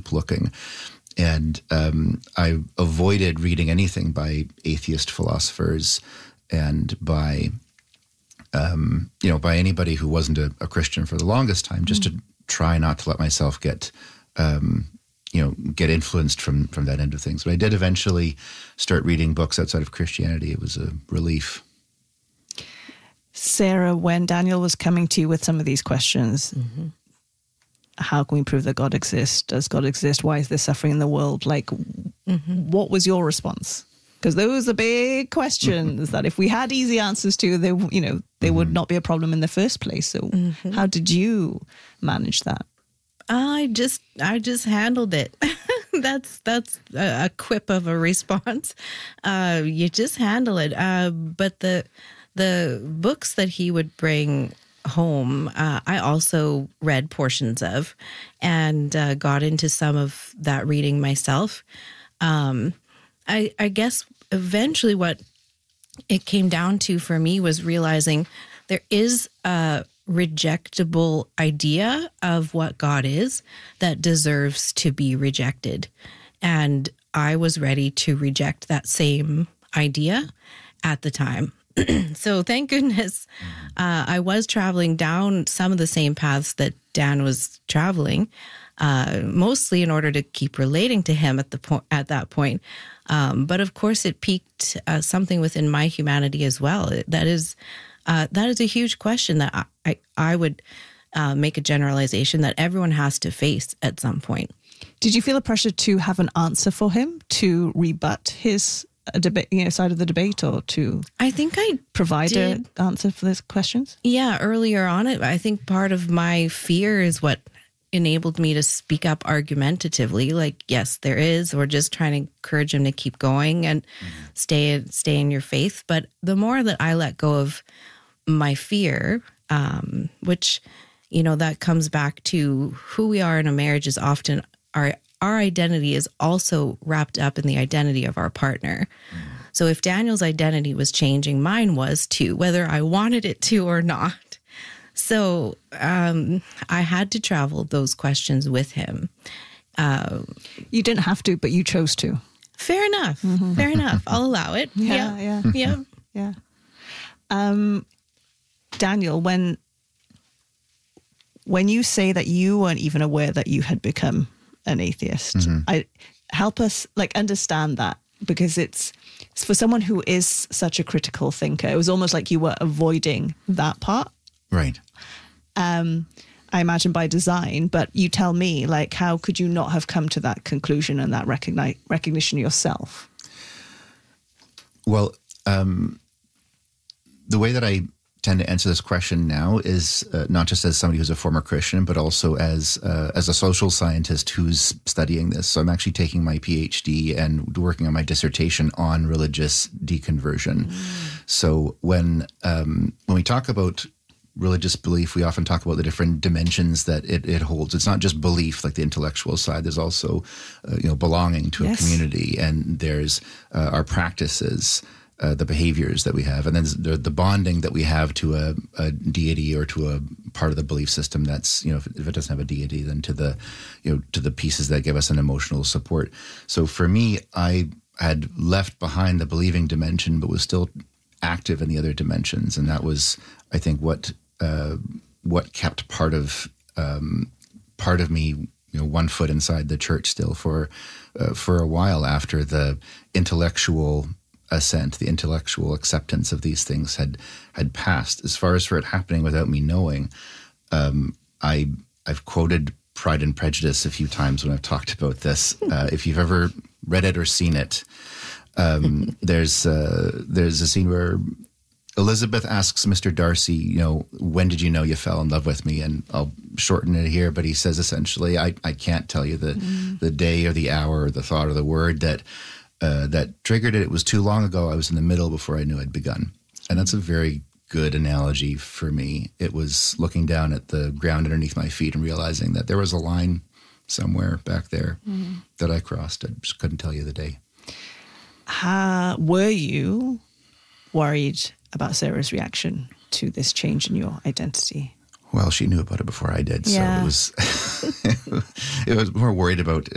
keep looking. And I avoided reading anything by atheist philosophers and by by anybody who wasn't a Christian for the longest time, just to try not to let myself get influenced from that end of things. But I did eventually start reading books outside of Christianity. It was a relief. Sarah, when Daniel was coming to you with some of these questions, how can we prove that God exists? Does God exist? Why is there suffering in the world? Like, what was your response? Because those are big questions that if we had easy answers to, they would not be a problem in the first place. So how did you manage that? I just handled it. That's a quip of a response. You just handle it. But the books that he would bring home, I also read portions of and got into some of that reading myself. I guess eventually what it came down to for me was realizing there is a rejectable idea of what God is that deserves to be rejected. And I was ready to reject that same idea at the time. So thank goodness I was traveling down some of the same paths that Dan was traveling, mostly in order to keep relating to him at that point. But of course, it piqued something within my humanity as well. That is a huge question that I would make a generalization that everyone has to face at some point. Did you feel a pressure to have an answer for him, to rebut his debate, side of the debate, or to I think I provide an answer for those questions? Yeah, earlier on, I think part of my fear is what enabled me to speak up argumentatively, like, yes, there is, or just trying to encourage him to keep going and stay in your faith. But the more that I let go of my fear, which, that comes back to who we are in a marriage is often our identity is also wrapped up in the identity of our partner. So if Daniel's identity was changing, mine was too, whether I wanted it to or not. So I had to travel those questions with him. You didn't have to, but you chose to. Fair enough. Fair enough. I'll allow it. Yeah. Daniel, when you say that you weren't even aware that you had become an atheist, help us understand that, because it's for someone who is such a critical thinker, it was almost like you were avoiding that part. Right. I imagine by design, but you tell me, how could you not have come to that conclusion and that recognition yourself? Well, the way that I tend to answer this question now is not just as somebody who's a former Christian, but also as a social scientist who's studying this. So I'm actually taking my PhD and working on my dissertation on religious deconversion. So when we talk about religious belief, we often talk about the different dimensions that it holds. It's not just belief, like the intellectual side. There's also belonging to a community, and there's our practices, the behaviors that we have, and then the bonding that we have to a deity or to a part of the belief system. That's if it doesn't have a deity, then to the pieces that give us an emotional support. So for me, I had left behind the believing dimension, but was still active in the other dimensions, and that was, I think, what kept part of me, one foot inside the church still for a while after the intellectual assent, the intellectual acceptance of these things had passed. As far as for it happening without me knowing, I've quoted Pride and Prejudice a few times when I've talked about this. If you've ever read it or seen it, there's a scene where Elizabeth asks Mr. Darcy, when did you know you fell in love with me? And I'll shorten it here, but he says essentially, I can't tell you the day or the hour or the thought or the word that triggered it. It was too long ago. I was in the middle before I knew I'd begun. And that's a very good analogy for me. It was looking down at the ground underneath my feet and realizing that there was a line somewhere back there that I crossed. I just couldn't tell you the day. Were you worried about Sarah's reaction to this change in your identity? Well, she knew about it before I did, so it was more worried about